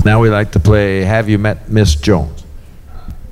Now we like to play Have You Met Miss Jones?